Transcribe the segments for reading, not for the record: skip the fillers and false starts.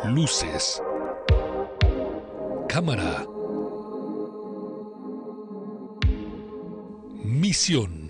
Luces. Cámara. Misión.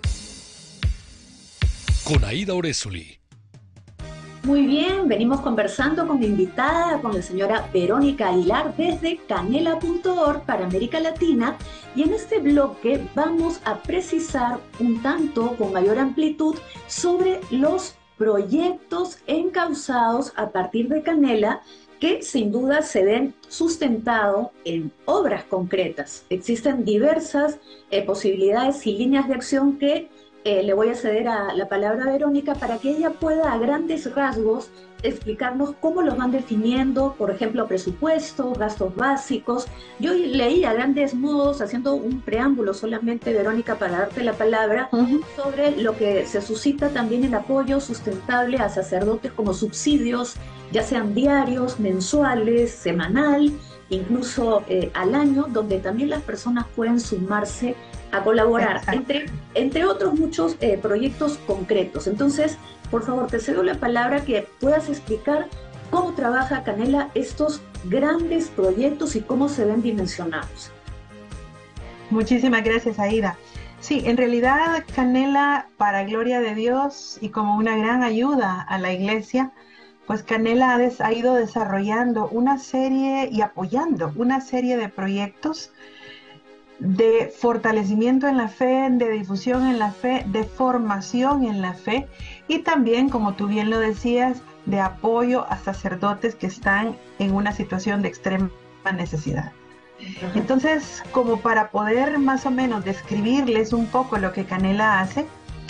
Con Aida Orezoli. Muy bien, venimos conversando con mi invitada, con la señora Verónica Aguilar desde canela.org para América Latina, y en este bloque vamos a precisar un tanto con mayor amplitud sobre los proyectos encausados a partir de Canela que sin duda se ven sustentados en obras concretas. Existen diversas posibilidades y líneas de acción que le voy a ceder a la palabra a Verónica para que ella pueda a grandes rasgos explicarnos cómo los van definiendo, por ejemplo, presupuestos, gastos básicos. Yo leí a grandes modos, haciendo un preámbulo solamente, Verónica, para darte la palabra, sobre lo que se suscita también el apoyo sustentable a sacerdotes como subsidios, ya sean diarios, mensuales, semanal, incluso al año, donde también las personas pueden sumarse a colaborar, entre otros muchos proyectos concretos. Entonces, por favor, te cedo la palabra que puedas explicar cómo trabaja Canela estos grandes proyectos y cómo se ven dimensionados. Muchísimas gracias, Aida. Sí, en realidad Canela, para gloria de Dios y como una gran ayuda a la iglesia, pues Canela ha ido desarrollando una serie y apoyando una serie de proyectos de fortalecimiento en la fe, de difusión en la fe, de formación en la fe y también, como tú bien lo decías, de apoyo a sacerdotes que están en una situación de extrema necesidad. Entonces, como para poder más o menos describirles un poco lo que Canela hace,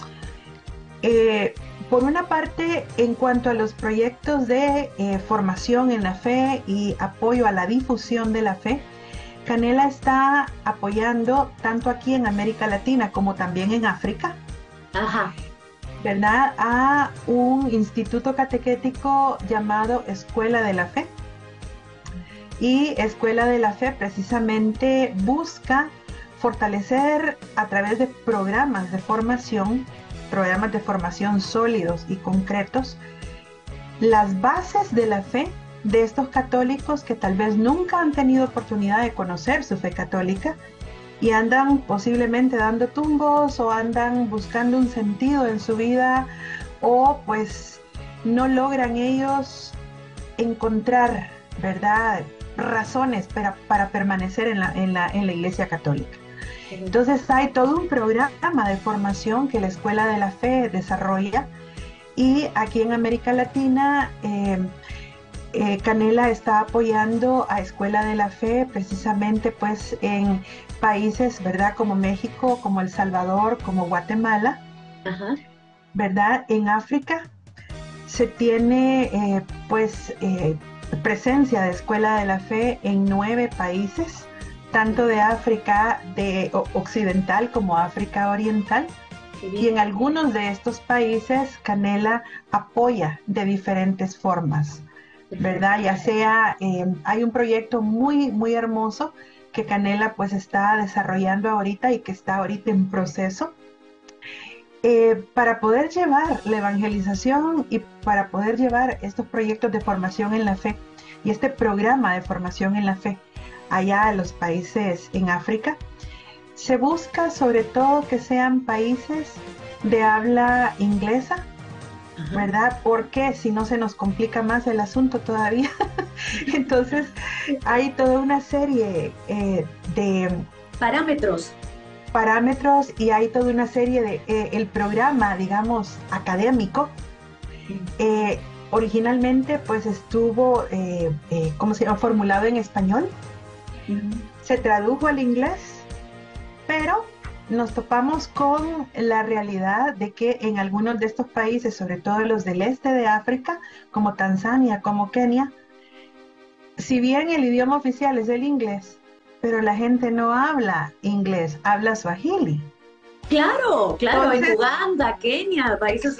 por una parte, en cuanto a los proyectos de formación en la fe y apoyo a la difusión de la fe, Canela está apoyando tanto aquí en América Latina como también en África, ¿verdad? A un instituto catequético llamado Escuela de la Fe. Y Escuela de la Fe precisamente busca fortalecer a través de programas de formación sólidos y concretos, las bases de la fe de estos católicos que tal vez nunca han tenido oportunidad de conocer su fe católica y andan posiblemente dando tumbos o andan buscando un sentido en su vida, o pues no logran ellos encontrar, ¿verdad?, razones para permanecer en la iglesia católica. Entonces hay todo un programa de formación que la Escuela de la Fe desarrolla, y aquí en América Latina Canela está apoyando a Escuela de la Fe precisamente pues en países, ¿verdad?, como México, como El Salvador, como Guatemala, ¿verdad? En África se tiene presencia de Escuela de la Fe en 9 países, tanto de África occidental como África oriental. Y en algunos de estos países Canela apoya de diferentes formas, ¿verdad? Ya sea, hay un proyecto muy, muy hermoso que Canela pues está desarrollando ahorita y que está ahorita en proceso, para poder llevar la evangelización y para poder llevar estos proyectos de formación en la fe y este programa de formación en la fe allá a los países en África. Se busca sobre todo que sean países de habla inglesa, ¿verdad? Porque si no se nos complica más el asunto todavía. Entonces hay toda una serie de parámetros y hay toda una serie de el programa, digamos, académico. Originalmente pues estuvo formulado en español, se tradujo al inglés, pero nos topamos con la realidad de que en algunos de estos países, sobre todo los del este de África, como Tanzania, como Kenia, si bien el idioma oficial es el inglés, pero la gente no habla inglés, habla swahili. Claro, Entonces, en Uganda, Kenia, países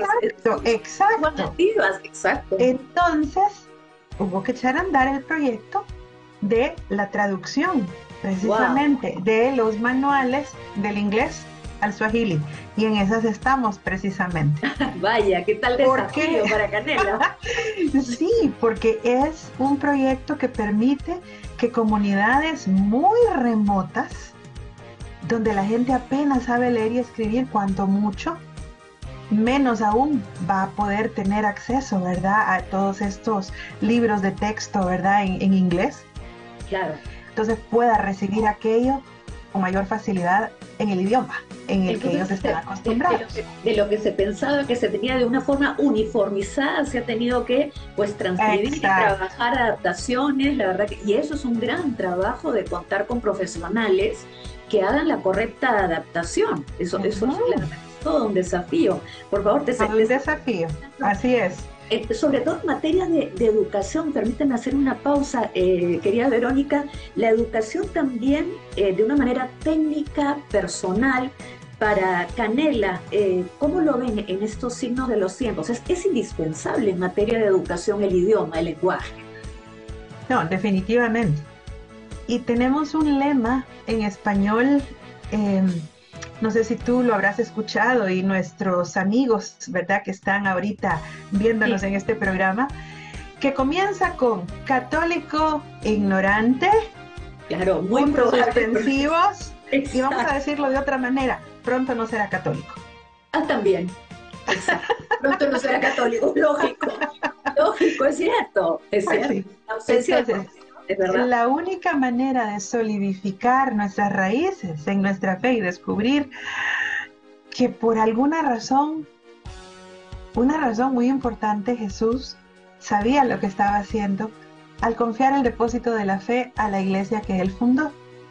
exacto. Entonces, hubo que echar a andar el proyecto de la traducción, precisamente, de los manuales del inglés al Swahili, y en esas estamos precisamente. Vaya, ¿qué tal desafío para Canela? Sí, porque es un proyecto que permite que comunidades muy remotas, donde la gente apenas sabe leer y escribir, cuanto mucho, menos aún va a poder tener acceso, ¿verdad?, a todos estos libros de texto, ¿verdad?, en inglés. Claro. Entonces pueda recibir aquello con mayor facilidad en el idioma en el que ellos están acostumbrados. De lo que se pensaba que se tenía de una forma uniformizada, se ha tenido que pues transcribir y trabajar adaptaciones, la verdad que, y eso es un gran trabajo de contar con profesionales que hagan la correcta adaptación. Eso es todo un desafío. Por favor, un desafío, así es. Sobre todo en materia de educación, permíteme hacer una pausa, querida Verónica. La educación también, de una manera técnica, personal, para Canela, ¿cómo lo ven en estos signos de los tiempos? Es indispensable en materia de educación el idioma, el lenguaje. No, definitivamente. Y tenemos un lema en español, no sé si tú lo habrás escuchado, y nuestros amigos, ¿verdad?, que están ahorita viéndonos en este programa, que comienza con católico ignorante, claro, muy puntos probable, suspensivos, y vamos a decirlo de otra manera, pronto no será católico. También, exacto, pronto no será católico, lógico, es cierto, es pues cierto. Sí. Entonces, es verdad. La única manera de solidificar nuestras raíces en nuestra fe y descubrir que por alguna razón, una razón muy importante, Jesús sabía lo que estaba haciendo al confiar el depósito de la fe a la iglesia que él fundó.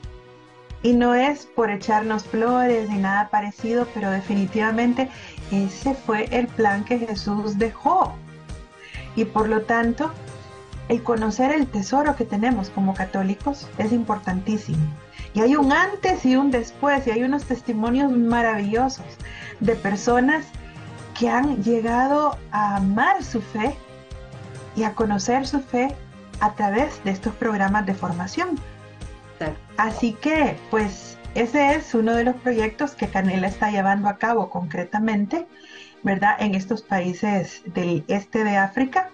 Y no es por echarnos flores ni nada parecido, pero definitivamente ese fue el plan que Jesús dejó. Y por lo tanto, el conocer el tesoro que tenemos como católicos es importantísimo. Y hay un antes y un después, y hay unos testimonios maravillosos de personas que han llegado a amar su fe y a conocer su fe a través de estos programas de formación. Así que, pues, ese es uno de los proyectos que Canela está llevando a cabo concretamente, ¿verdad?, en estos países del este de África.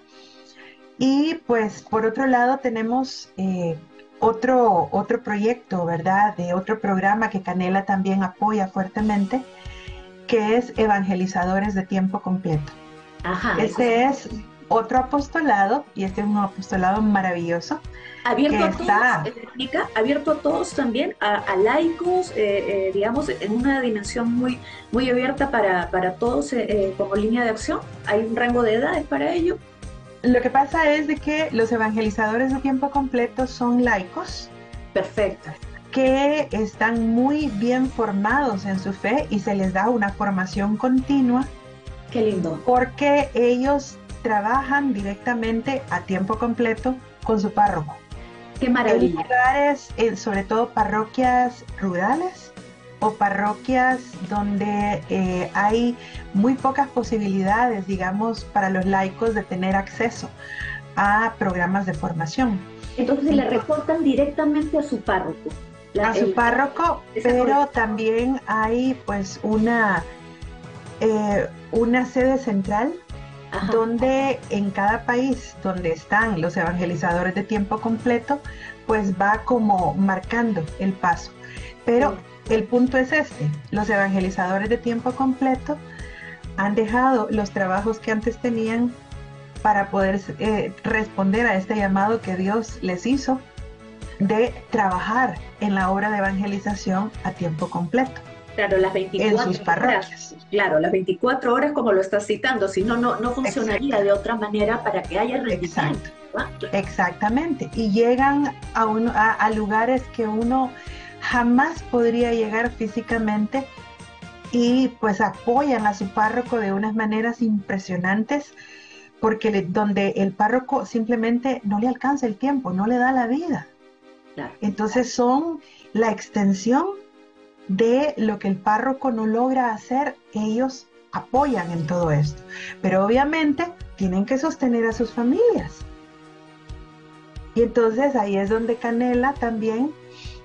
Y pues por otro lado tenemos otro proyecto, ¿verdad?, de otro programa que Canela también apoya fuertemente, que es Evangelizadores de Tiempo Completo. Este es otro apostolado, y este es un apostolado maravilloso. Abierto a todos, Verónica, abierto a todos también, a laicos, digamos, en una dimensión muy, muy abierta para todos como línea de acción. ¿Hay un rango de edades para ello? Lo que pasa es de que los evangelizadores de tiempo completo son laicos. Perfecto. Que están muy bien formados en su fe y se les da una formación continua. Qué lindo. Porque ellos trabajan directamente a tiempo completo con su párroco. Qué maravilla. En lugares, sobre todo parroquias rurales o parroquias donde hay muy pocas posibilidades, digamos, para los laicos de tener acceso a programas de formación. Entonces le reportan directamente a su párroco. A su párroco, pero también hay pues una sede central. Ajá. Donde en cada país donde están los evangelizadores de tiempo completo, pues va como marcando el paso. Pero el punto es este: los evangelizadores de tiempo completo han dejado los trabajos que antes tenían para poder responder a este llamado que Dios les hizo de trabajar en la obra de evangelización a tiempo completo. Claro, las 24 en sus parroquias. Horas, claro, las 24 horas como lo estás citando, si no, no funcionaría. Exacto. De otra manera para que haya rendimiento. Exactamente, y llegan a lugares que uno jamás podría llegar físicamente, y pues apoyan a su párroco de unas maneras impresionantes, porque donde el párroco simplemente no le alcanza el tiempo, no le da la vida. Claro. Entonces son la extensión de lo que el párroco no logra hacer. Ellos apoyan en todo esto, pero obviamente tienen que sostener a sus familias. Y entonces ahí es donde Canela también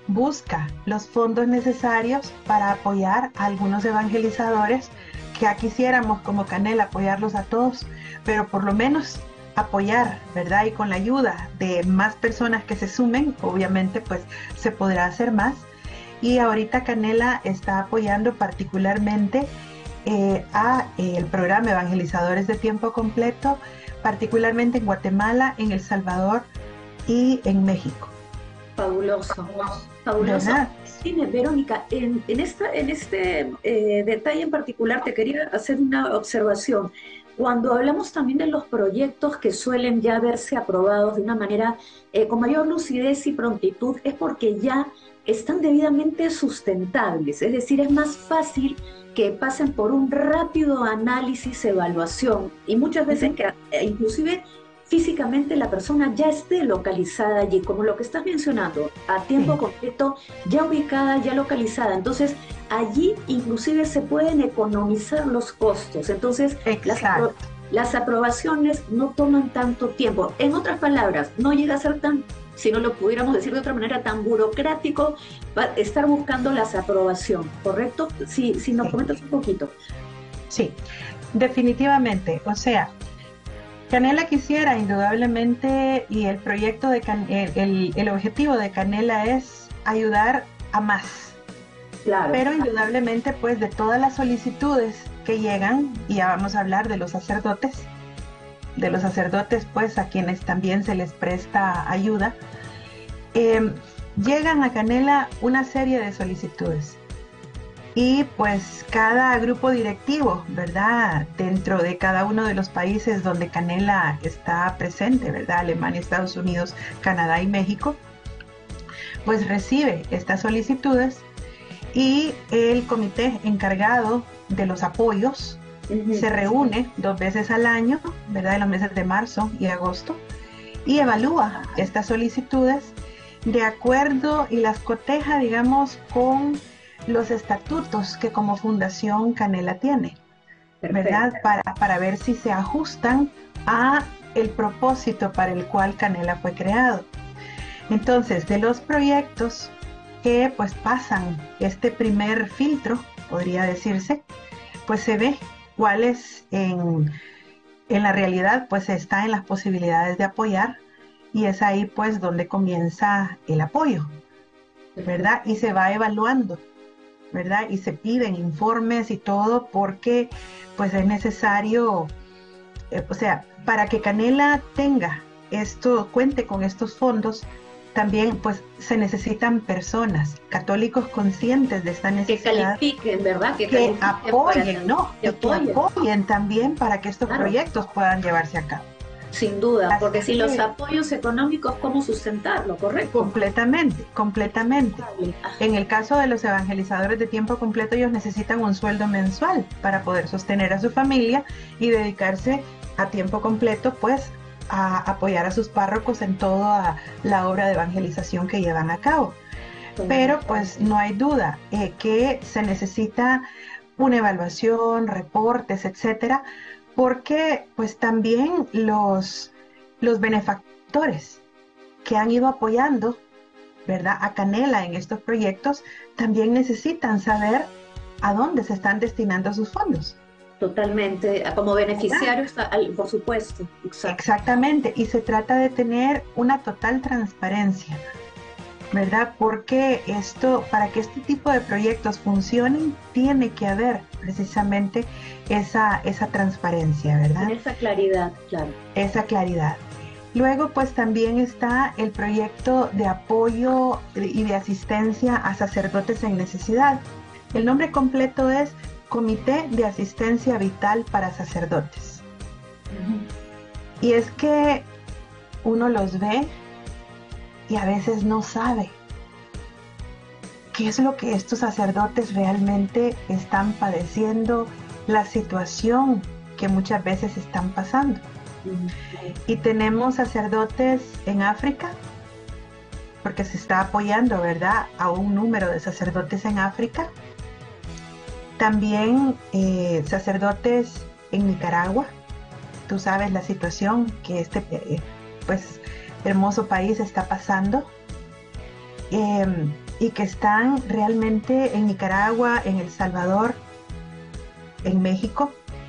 busca los fondos necesarios para apoyar a algunos evangelizadores que ya quisiéramos como Canela apoyarlos a todos, pero por lo menos apoyar, ¿verdad? Y con la ayuda de más personas que se sumen, obviamente pues se podrá hacer más. Y ahorita Canela está apoyando particularmente a el programa Evangelizadores de Tiempo Completo, particularmente en Guatemala, en El Salvador y en México. Fabuloso, fabuloso. ¿Verdad? Dime, Verónica, en este detalle en particular te quería hacer una observación. Cuando hablamos también de los proyectos que suelen ya verse aprobados de una manera con mayor lucidez y prontitud, es porque ya están debidamente sustentables, es decir, es más fácil que pasen por un rápido análisis, evaluación, y muchas veces que inclusive físicamente la persona ya esté localizada allí, como lo que estás mencionando, a tiempo completo, ya ubicada, ya localizada. Entonces, allí inclusive se pueden economizar los costos. Entonces, las aprobaciones no toman tanto tiempo. En otras palabras, no llega a ser tan, si no lo pudiéramos decir de otra manera, tan burocrático estar buscando las aprobaciones, ¿correcto? Si nos comentas un poquito. Sí, definitivamente. O sea, Canela quisiera indudablemente, y el proyecto de el objetivo de Canela es ayudar a más. Claro. Pero indudablemente pues de todas las solicitudes que llegan, y ya vamos a hablar de los sacerdotes pues a quienes también se les presta ayuda, llegan a Canela una serie de solicitudes. Y pues cada grupo directivo, ¿verdad? Dentro de cada uno de los países donde Canela está presente, ¿verdad? Alemania, Estados Unidos, Canadá y México, pues recibe estas solicitudes y el comité encargado de los apoyos se reúne 2 veces al año, ¿verdad? En los meses de marzo y agosto, y evalúa estas solicitudes de acuerdo y las coteja, digamos, con los estatutos que como fundación Canela tiene, ¿verdad? Para ver si se ajustan a el propósito para el cual Canela fue creado. Entonces, de los proyectos que pues pasan este primer filtro, podría decirse, pues se ve cuáles en la realidad pues está en las posibilidades de apoyar, y es ahí pues donde comienza el apoyo, ¿verdad? Y se va evaluando, ¿verdad? Y se piden informes y todo porque pues es necesario, o sea, para que Canela tenga esto, cuente con estos fondos, también pues se necesitan personas, católicos conscientes de esta necesidad. Que califiquen, ¿verdad? Que apoyen, ¿no? Que apoyen también para que estos proyectos puedan llevarse a cabo. Sin duda, porque sin los apoyos económicos, ¿cómo sustentarlo? ¿Correcto? Completamente, completamente. En el caso de los evangelizadores de tiempo completo, ellos necesitan un sueldo mensual para poder sostener a su familia y dedicarse a tiempo completo, pues, a apoyar a sus párrocos en toda la obra de evangelización que llevan a cabo. Pero, pues, no hay duda que se necesita una evaluación, reportes, etcétera, porque pues también los benefactores que han ido apoyando, ¿verdad?, a Canela en estos proyectos, también necesitan saber a dónde se están destinando sus fondos. Totalmente, como beneficiarios, por supuesto. Exactamente, y se trata de tener una total transparencia, ¿verdad? Porque para que este tipo de proyectos funcionen, tiene que haber precisamente esa transparencia, ¿verdad? Esa claridad, claro. Esa claridad. Luego, pues también está el proyecto de apoyo y de asistencia a sacerdotes en necesidad. El nombre completo es Comité de Asistencia Vital para Sacerdotes. Y es que uno los ve y a veces no sabe qué es lo que estos sacerdotes realmente están padeciendo, la situación que muchas veces están pasando. Y tenemos sacerdotes en África, porque se está apoyando, ¿verdad?, a un número de sacerdotes en África. También sacerdotes en Nicaragua. Tú sabes la situación que este pues hermoso país está pasando. y que están realmente en Nicaragua, en El Salvador, en México,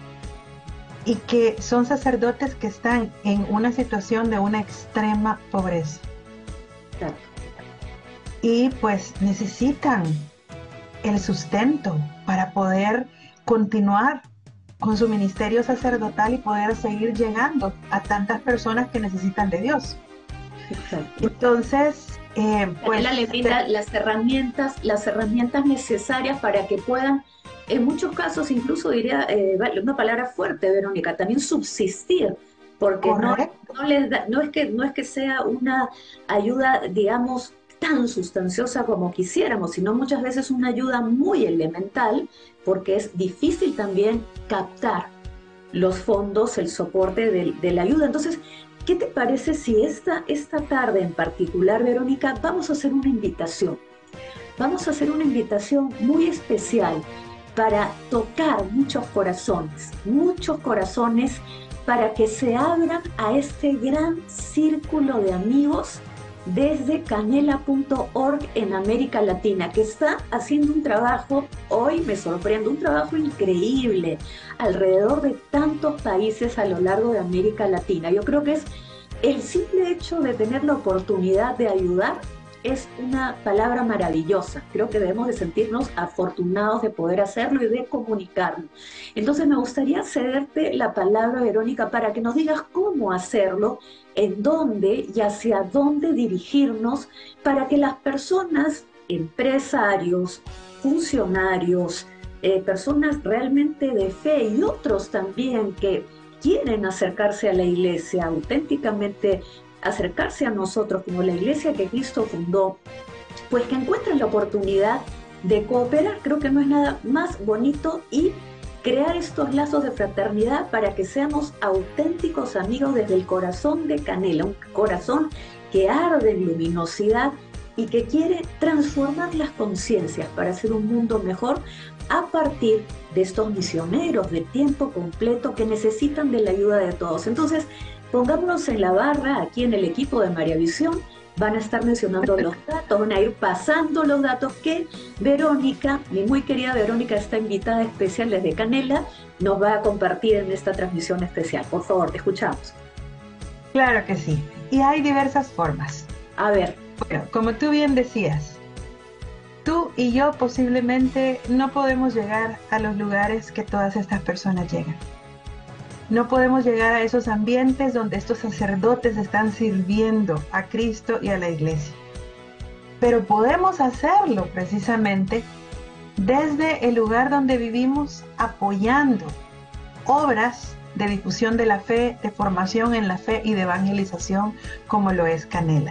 y que son sacerdotes que están en una situación de una extrema pobreza. Claro. Y pues necesitan el sustento para poder continuar con su ministerio sacerdotal y poder seguir llegando a tantas personas que necesitan de Dios. Exacto. Entonces, pues Canela le brinda las herramientas necesarias para que puedan, en muchos casos, incluso diría una palabra fuerte, Verónica, también subsistir, porque correcto. no les da, no es que sea una ayuda, digamos, tan sustanciosa como quisiéramos, sino muchas veces una ayuda muy elemental, porque es difícil también captar los fondos, el soporte de la ayuda. Entonces, ¿qué te parece si esta tarde en particular, Verónica, vamos a hacer una invitación? Vamos a hacer una invitación muy especial para tocar muchos corazones, para que se abran a este gran círculo de amigos desde canela.org en América Latina, que está haciendo un trabajo, hoy me sorprende, un trabajo increíble alrededor de tantos países a lo largo de América Latina. Yo creo que es el simple hecho de tener la oportunidad de ayudar es una palabra maravillosa. Creo que debemos de sentirnos afortunados de poder hacerlo y de comunicarlo. Entonces me gustaría cederte la palabra, Verónica, para que nos digas cómo hacerlo, en dónde y hacia dónde dirigirnos para que las personas, empresarios, funcionarios, personas realmente de fe y otros también que quieren acercarse a la iglesia auténticamente, acercarse a nosotros como la iglesia que Cristo fundó, pues que encuentren la oportunidad de cooperar. Creo que no es nada más bonito y crear estos lazos de fraternidad para que seamos auténticos amigos desde el corazón de Canela, un corazón que arde en luminosidad y que quiere transformar las conciencias para hacer un mundo mejor a partir de estos misioneros de tiempo completo que necesitan de la ayuda de todos. Entonces, pongámonos en la barra, aquí en el equipo de María Visión, van a estar mencionando los datos, van a ir pasando los datos que Verónica, mi muy querida Verónica, esta invitada especial desde Canela, nos va a compartir en esta transmisión especial. Por favor, te escuchamos. Claro que sí. Y hay diversas formas. A ver. Bueno, como tú bien decías, tú y yo posiblemente no podemos llegar a los lugares que todas estas personas llegan. No podemos llegar a esos ambientes donde estos sacerdotes están sirviendo a Cristo y a la iglesia. Pero podemos hacerlo precisamente desde el lugar donde vivimos, apoyando obras de difusión de la fe, de formación en la fe y de evangelización como lo es Canela.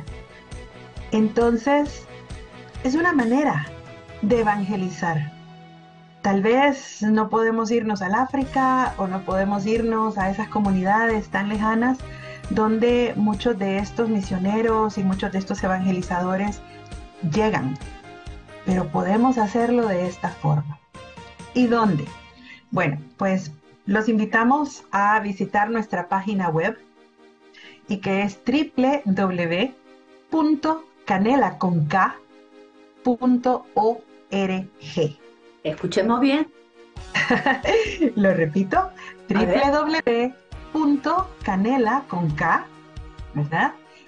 Entonces, es una manera de evangelizar. Tal vez no podemos irnos al África o no podemos irnos a esas comunidades tan lejanas donde muchos de estos misioneros y muchos de estos evangelizadores llegan. Pero podemos hacerlo de esta forma. ¿Y dónde? Bueno, pues los invitamos a visitar nuestra página web y que es www.canelaconk.org. Escuchemos bien. Lo repito, www.canela.org, ¿verdad?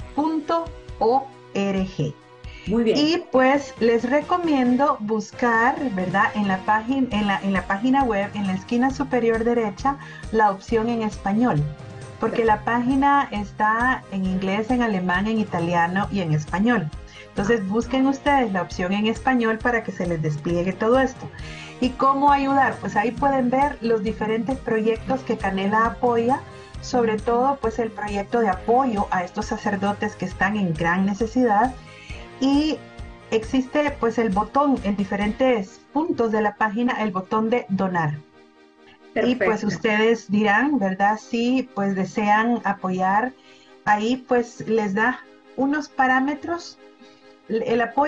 .org. Muy bien. Y pues les recomiendo buscar, ¿verdad? En la página web, en la esquina superior derecha, la opción en español. Porque la página está en inglés, en alemán, en italiano y en español. Entonces busquen ustedes la opción en español para que se les despliegue todo esto. ¿Y cómo ayudar? Pues ahí pueden ver los diferentes proyectos que Canela apoya, sobre todo pues el proyecto de apoyo a estos sacerdotes que están en gran necesidad. Y existe pues el botón en diferentes puntos de la página, el botón de donar. Perfecto. Y pues ustedes dirán, ¿verdad? Si pues desean apoyar, ahí pues les da unos parámetros. El apoyo